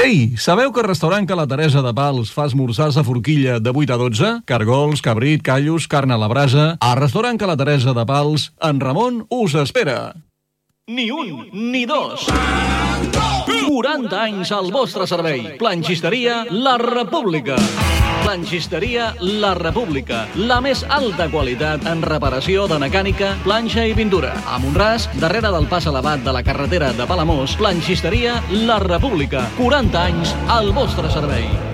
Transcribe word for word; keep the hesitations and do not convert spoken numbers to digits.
Ei, sabeu que el restaurant Ca la Teresa de Pals fa esmorzars a forquilla de vuit a dotze? Cargols, cabrit, callos, carn a la brasa... Al restaurant Ca la Teresa de Pals, en Ramon us espera. Ni un, ni dos. quaranta anys al vostre servei. Planxisteria La República. Planxisteria La República. La més alta qualitat en reparació de mecànica, planxa i pintura. A Montràs, darrere del pas elevat de la carretera de Palamós, Planxisteria La República. quaranta anys al vostre servei.